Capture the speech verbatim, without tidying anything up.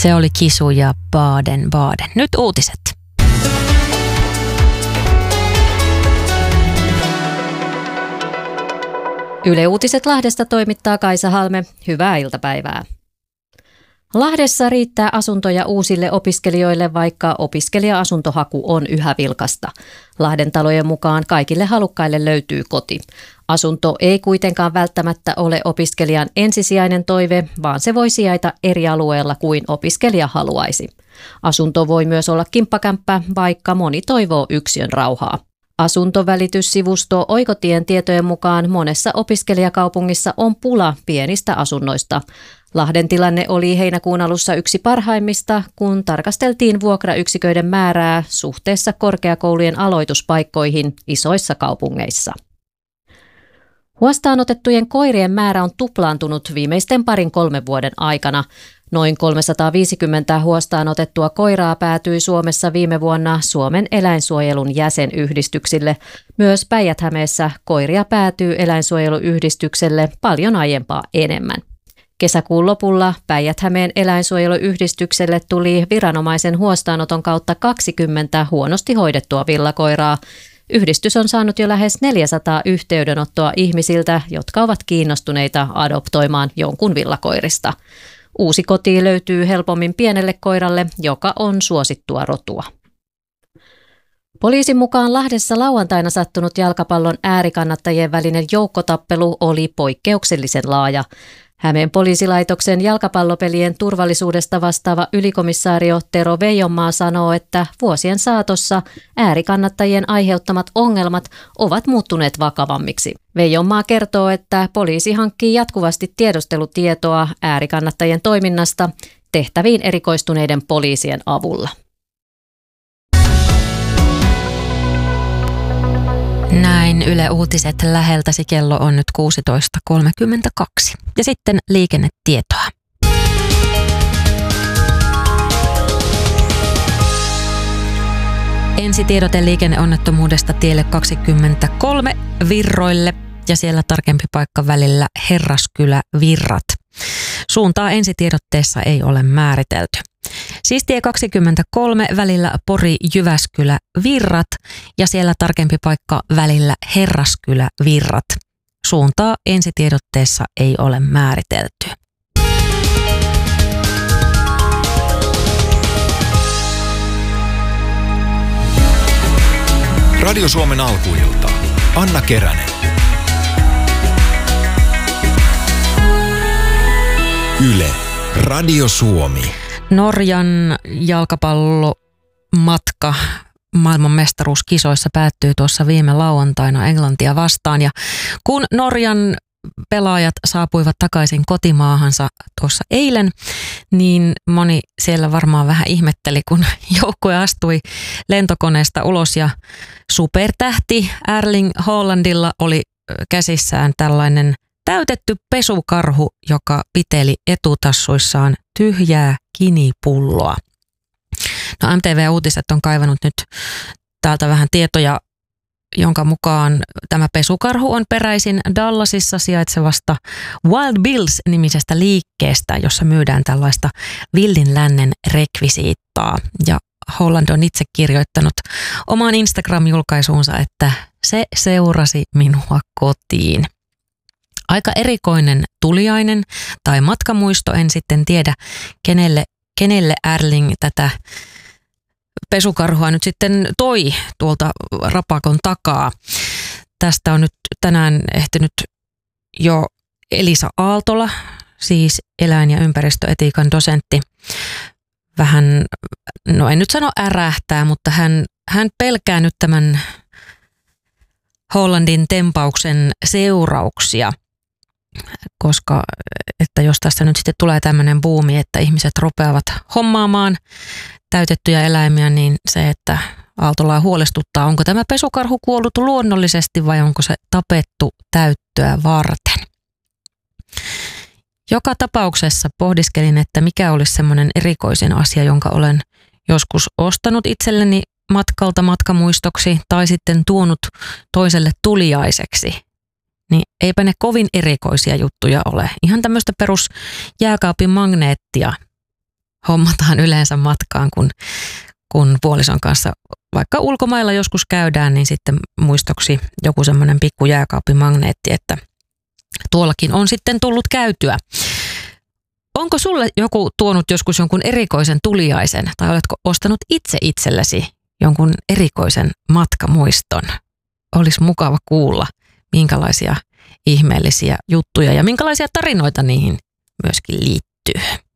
Se oli Kisu ja Baden Baden. Nyt uutiset. Yle Uutiset Lahdesta toimittaa Kaisa Halme. Hyvää iltapäivää. Lahdessa riittää asuntoja uusille opiskelijoille, vaikka opiskelija-asuntohaku on yhä vilkasta. Lahden talojen mukaan kaikille halukkaille löytyy koti. Asunto ei kuitenkaan välttämättä ole opiskelijan ensisijainen toive, vaan se voi sijaita eri alueella kuin opiskelija haluaisi. Asunto voi myös olla kimppakämppä, vaikka moni toivoo yksiön rauhaa. Asuntovälityssivusto Oikotien tietojen mukaan monessa opiskelijakaupungissa on pula pienistä asunnoista. Lahden tilanne oli heinäkuun alussa yksi parhaimmista, kun tarkasteltiin vuokrayksiköiden määrää suhteessa korkeakoulujen aloituspaikkoihin isoissa kaupungeissa. Huostaanotettujen koirien määrä on tuplaantunut viimeisten parin kolmen vuoden aikana. Noin kolmesataaviisikymmentä huostaanotettua koiraa päätyi Suomessa viime vuonna Suomen eläinsuojelun jäsenyhdistyksille. Myös Päijät-Hämeessä koiria päätyy eläinsuojeluyhdistykselle paljon aiempaa enemmän. Kesäkuun lopulla Päijät-Hämeen eläinsuojeluyhdistykselle tuli viranomaisen huostaanoton kautta kaksikymmentä huonosti hoidettua villakoiraa. Yhdistys on saanut jo lähes neljäsataa yhteydenottoa ihmisiltä, jotka ovat kiinnostuneita adoptoimaan jonkun villakoirista. Uusi koti löytyy helpommin pienelle koiralle, joka on suosittua rotua. Poliisin mukaan Lahdessa lauantaina sattunut jalkapallon äärikannattajien välinen joukkotappelu oli poikkeuksellisen laaja. Hämeen poliisilaitoksen jalkapallopelien turvallisuudesta vastaava ylikomissaario Tero Veijonmaa sanoo, että vuosien saatossa äärikannattajien aiheuttamat ongelmat ovat muuttuneet vakavammiksi. Veijonmaa kertoo, että poliisi hankkii jatkuvasti tiedustelutietoa äärikannattajien toiminnasta tehtäviin erikoistuneiden poliisien avulla. Näin Yle Uutiset läheltäsi, kello on nyt kuusitoista kolmekymmentäkaksi. Ja sitten liikennetietoa. Ensitiedote liikenneonnettomuudesta tielle kaksikymmentäkolme Virroille ja siellä tarkempi paikka välillä Herraskylä-Virrat. Suuntaa ensitiedotteessa ei ole määritelty. Siis tie kaksikymmentäkolme välillä Pori-Jyväskylä-Virrat ja siellä tarkempi paikka välillä Herraskylä-Virrat. Suuntaa ensitiedotteessa ei ole määritelty. Radio Suomen alkuilta. Anna Keränen. Yle. Radio Suomi. Norjan jalkapallomatka maailman mestaruuskisoissa päättyi tuossa viime lauantaina Englantia vastaan. Ja kun Norjan pelaajat saapuivat takaisin kotimaahansa tuossa eilen, niin moni siellä varmaan vähän ihmetteli, kun joukkue astui lentokoneesta ulos ja supertähti Erling Haalandilla oli käsissään tällainen täytetty pesukarhu, joka piteli etutassuissaan tyhjää kinipulloa. No M T V-uutiset on kaivannut nyt täältä vähän tietoja, jonka mukaan tämä pesukarhu on peräisin Dallasissa sijaitsevasta Wild Bills-nimisestä liikkeestä, jossa myydään tällaista villin lännen rekvisiittaa. Ja Holland on itse kirjoittanut omaan Instagram-julkaisuunsa, että se seurasi minua kotiin. Aika erikoinen tuliainen tai matkamuisto, en sitten tiedä kenelle, kenelle Erling tätä pesukarhua nyt sitten toi tuolta rapakon takaa. Tästä on nyt tänään ehtinyt jo Elisa Aaltola, siis eläin- ja ympäristöetiikan dosentti, vähän, no en nyt sano ärähtää, mutta hän, hän pelkää nyt tämän Hollandin tempauksen seurauksia, koska että jos tässä nyt sitten tulee tämmöinen buumi, että ihmiset rupeavat hommaamaan täytettyjä eläimiä, niin se, että Aaltolaa huolestuttaa, onko tämä pesukarhu kuollut luonnollisesti vai onko se tapettu täyttöä varten. Joka tapauksessa pohdiskelin, että mikä olisi semmoinen erikoisin asia, jonka olen joskus ostanut itselleni matkalta matkamuistoksi tai sitten tuonut toiselle tuliaiseksi. Niin eipä ne kovin erikoisia juttuja ole. Ihan tämmöistä perus jääkaapin magneettia hommataan yleensä matkaan, kun, kun puolison kanssa vaikka ulkomailla joskus käydään, niin sitten muistoksi joku semmoinen pikku jääkaappimagneetti, että tuollakin on sitten tullut käytyä. Onko sulle joku tuonut joskus jonkun erikoisen tuliaisen tai oletko ostanut itse itsellesi jonkun erikoisen matkamuiston? Olisi mukava kuulla, minkälaisia ihmeellisiä juttuja ja minkälaisia tarinoita niihin myöskin liittyy.